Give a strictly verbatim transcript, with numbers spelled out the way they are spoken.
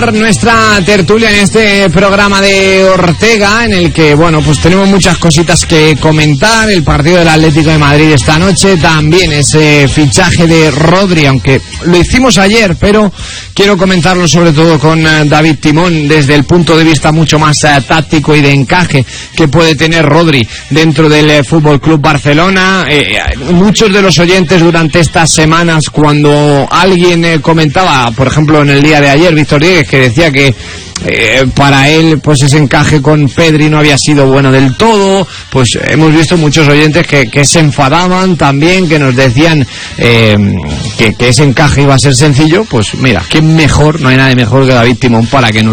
Nuestra tertulia en este programa de Ortega, en el que, bueno, pues tenemos muchas cositas que comentar. El partido del Atlético de Madrid esta noche, también ese fichaje de Rodri, aunque lo hicimos ayer, pero quiero comentarlo sobre todo con uh, David Timón, desde el punto de vista mucho más uh, táctico y de encaje que puede tener Rodri dentro del uh, Fútbol Club Barcelona. Eh, muchos de los oyentes durante estas semanas, cuando alguien eh, comentaba, por ejemplo en el día de ayer, Víctor Díez, que decía que eh, para él pues ese encaje con Pedri no había sido bueno del todo, pues hemos visto muchos oyentes que, que se enfadaban también, que nos decían eh, que, que ese encaje iba a ser sencillo. Pues mira, ¿quién mejor? No hay nadie mejor que David Timón para que nos